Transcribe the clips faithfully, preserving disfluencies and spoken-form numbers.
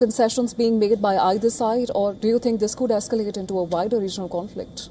concessions being made by either side, or do you think this could escalate into a wider regional conflict?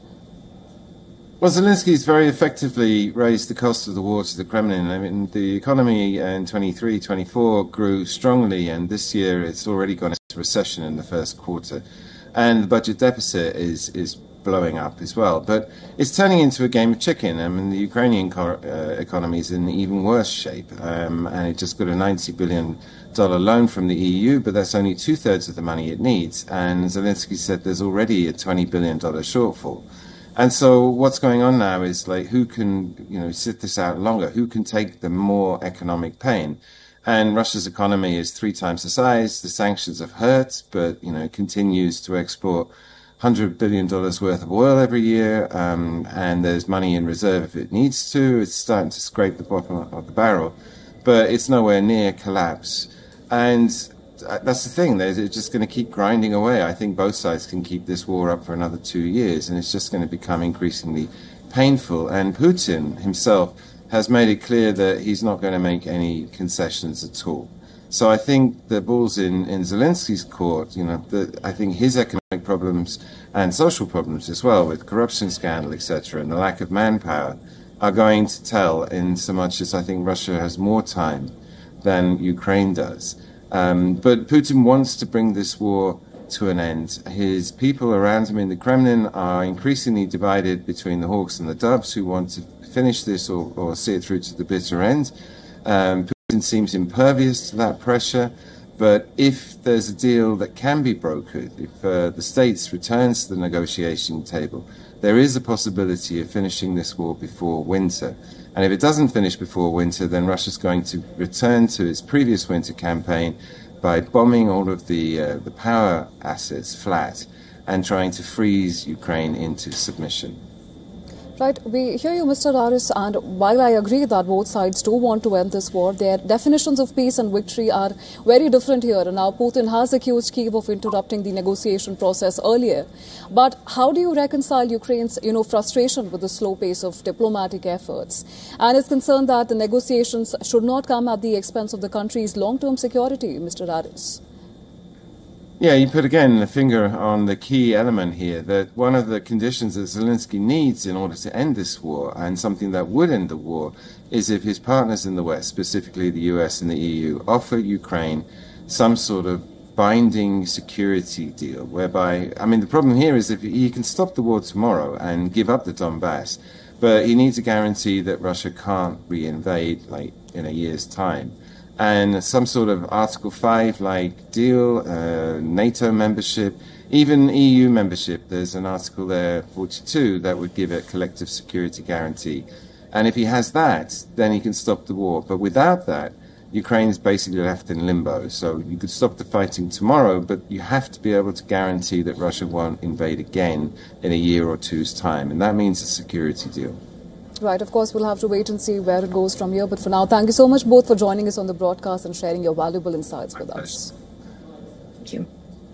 Well, Zelensky's very effectively raised the cost of the war to the Kremlin. I mean, the economy in twenty-three, twenty-four grew strongly, and this year it's already gone into recession in the first quarter. And the budget deficit is, is blowing up as well. But it's turning into a game of chicken. I mean, the Ukrainian co- uh, economy is in even worse shape, um, and it just got a ninety billion dollars loan from the E U, but that's only two-thirds of the money it needs. And Zelensky said there's already a twenty billion dollars shortfall. And so what's going on now is, like, who can, you know, sit this out longer? Who can take the more economic pain? And Russia's economy is three times the size. The sanctions have hurt, but, you know, it continues to export one hundred billion dollars worth of oil every year, um, and there's money in reserve if it needs to. It's starting to scrape the bottom of the barrel, but it's nowhere near collapse. And that's the thing, they're just going to keep grinding away. I think both sides can keep this war up for another two years, and it's just going to become increasingly painful. And Putin himself has made it clear that he's not going to make any concessions at all. So I think the ball's in, in Zelensky's court. You know, the, I think his economic problems and social problems as well, with corruption scandal, et cetera, and the lack of manpower, are going to tell, in so much as I think Russia has more time than Ukraine does. Um, but Putin wants to bring this war to an end. His people around him in the Kremlin are increasingly divided between the hawks and the doves who want to finish this or, or see it through to the bitter end. Um, Putin seems impervious to that pressure, but if there's a deal that can be brokered, if uh, the States returns to the negotiation table, there is a possibility of finishing this war before winter. And if it doesn't finish before winter, then Russia's going to return to its previous winter campaign by bombing all of the uh, the power assets flat and trying to freeze Ukraine into submission. Right, we hear you, Mister Aris, and while I agree that both sides do want to end this war, their definitions of peace and victory are very different here. And now Putin has accused Kyiv of interrupting the negotiation process earlier. But how do you reconcile Ukraine's, you know, frustration with the slow pace of diplomatic efforts and its concern that the negotiations should not come at the expense of the country's long-term security, Mister Aris? Yeah, you put again the finger on the key element here, that one of the conditions that Zelensky needs in order to end this war, and something that would end the war, is if his partners in the West, specifically the U S and the E U, offer Ukraine some sort of binding security deal, whereby, I mean, the problem here is if he can stop the war tomorrow and give up the Donbass, but he needs a guarantee that Russia can't re-invade, like, in a year's time. And some sort of Article five like deal, uh, NATO membership, even E U membership. There's an article there, forty-two, that would give a collective security guarantee. And if he has that, then he can stop the war. But without that, Ukraine is basically left in limbo. So you could stop the fighting tomorrow, but you have to be able to guarantee that Russia won't invade again in a year or two's time. And that means a security deal. Right, of course, we'll have to wait and see where it goes from here. But for now, thank you so much both for joining us on the broadcast and sharing your valuable insights with us. Thank you.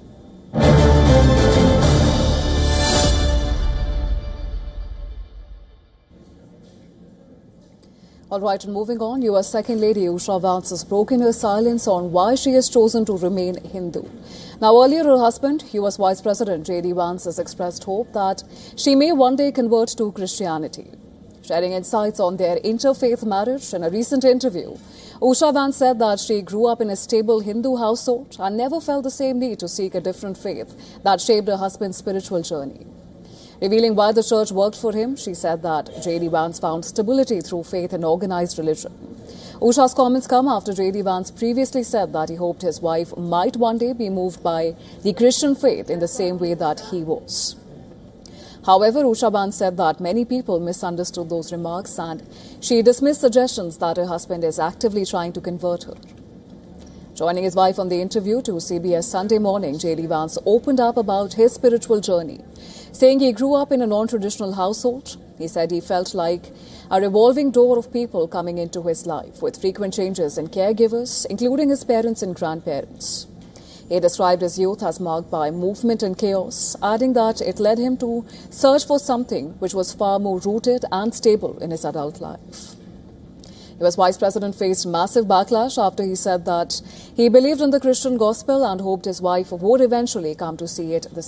All right, and moving on, U S Second Lady Usha Vance has broken her silence on why she has chosen to remain Hindu. Now, earlier her husband, U S Vice President J D Vance, has expressed hope that she may one day convert to Christianity. Sharing insights on their interfaith marriage in a recent interview, Usha Vance said that she grew up in a stable Hindu household and never felt the same need to seek a different faith that shaped her husband's spiritual journey. Revealing why the church worked for him, she said that J D Vance found stability through faith in organized religion. Usha's comments come after J D Vance previously said that he hoped his wife might one day be moved by the Christian faith in the same way that he was. However, Usha Vance said that many people misunderstood those remarks and she dismissed suggestions that her husband is actively trying to convert her. Joining his wife on the interview to C B S Sunday Morning, J D Vance opened up about his spiritual journey, saying he grew up in a non-traditional household. He said he felt like a revolving door of people coming into his life, with frequent changes in caregivers, including his parents and grandparents. He described his youth as marked by movement and chaos, adding that it led him to search for something which was far more rooted and stable in his adult life. U S Vice President faced massive backlash after he said that he believed in the Christian gospel and hoped his wife would eventually come to see it the